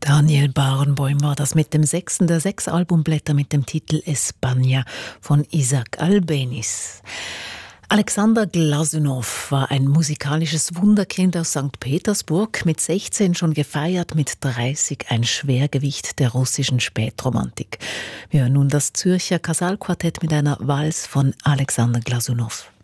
Daniel Barenboim war das mit dem 6. der 6 Albumblätter mit dem Titel España von Isaac Albéniz. Alexander Glasunow war ein musikalisches Wunderkind aus St. Petersburg, mit 16 schon gefeiert, mit 30 ein Schwergewicht der russischen Spätromantik. Wir hören nun das Zürcher Casal-Quartett mit einer Vals von Alexander Glasunow.